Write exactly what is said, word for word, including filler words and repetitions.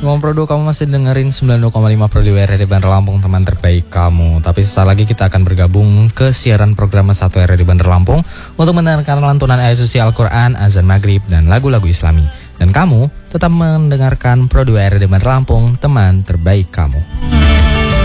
Ngomong Prodo, kamu masih dengerin sembilan puluh dua koma lima Prodo R R D Bandar Lampung, teman terbaik kamu. Tapi sesaat lagi kita akan bergabung ke siaran program satu R R D Bandar Lampung untuk mendengarkan lantunan ayat suci Al-Quran, azan maghrib, dan lagu-lagu islami. Dan kamu tetap mendengarkan Prodo R R D Bandar Lampung, teman terbaik kamu.